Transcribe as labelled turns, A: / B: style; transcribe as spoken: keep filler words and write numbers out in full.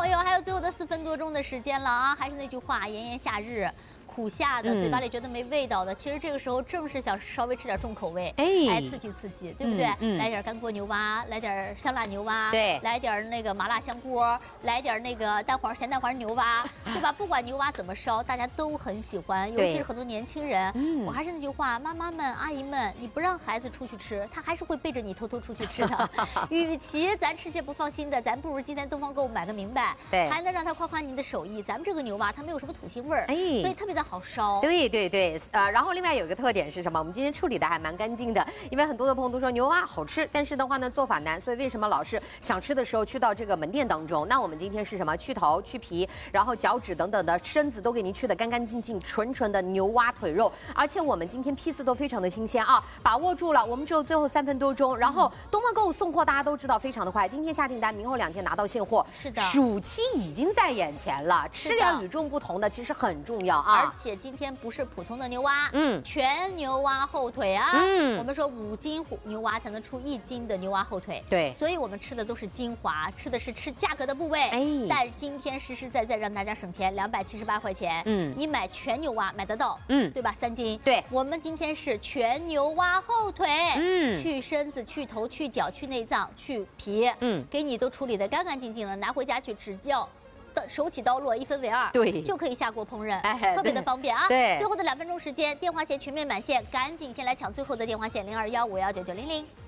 A: 朋友，还有最后的四分多钟的时间了啊！还是那句话，炎炎夏日。苦夏的，嘴巴里觉得没味道的，嗯、其实这个时候正是想稍微吃点重口味，哎，来刺激刺激，对不对？嗯嗯、来点干锅牛蛙，来点香辣牛蛙，
B: 对，
A: 来点那个麻辣香锅，来点那个蛋黄咸蛋黄牛蛙，对吧？不管牛蛙怎么烧，大家都很喜欢，尤其是很多年轻人。嗯，我还是那句话，妈妈们、阿姨们，你不让孩子出去吃，他还是会背着你偷偷出去吃的。与其咱吃些不放心的，咱不如今天东方购物买个明白，
B: 对，
A: 还能让他夸夸您的手艺。咱们这个牛蛙它没有什么土腥味儿，哎，所以特别的好烧。
B: 对对对，呃，然后另外有一个特点是什么？我们今天处理的还蛮干净的，因为很多的朋友都说牛蛙好吃，但是的话呢做法难，所以为什么老是想吃的时候去到这个门店当中？那我们今天是什么？去头、去皮，然后脚趾等等的身子都给您去的干干净净、纯纯的牛蛙腿肉，而且我们今天批次都非常的新鲜啊，把握住了，我们只有最后三分多钟，然后东方购物送货大家都知道非常的快，今天下订单，明后两天拿到现货。
A: 是的，
B: 暑期已经在眼前了，吃点与众不同的其实很重要啊，
A: 而且今天不是普通的牛蛙，
B: 嗯，
A: 全牛蛙后腿啊，
B: 嗯，
A: 我们说五斤牛蛙才能出一斤的牛蛙后腿，
B: 对，
A: 所以我们吃的都是精华，吃的是吃价格的部位，哎，但今天实实在在让大家省钱，两百七十八块钱，嗯，你买全牛蛙买得到，嗯，对吧？三斤，
B: 对，
A: 我们今天是全牛蛙后腿，嗯，去身子、去头、去脚、去内脏、去皮，嗯，给你都处理得干干净净了，拿回家去只要。手起刀落，一分为二，
B: 对，
A: 就可以下锅烹饪，哎、特别的方便啊！
B: 对，
A: 最后的两分钟时间，电话线全面满线，赶紧先来抢最后的电话线零二幺五幺九九零零。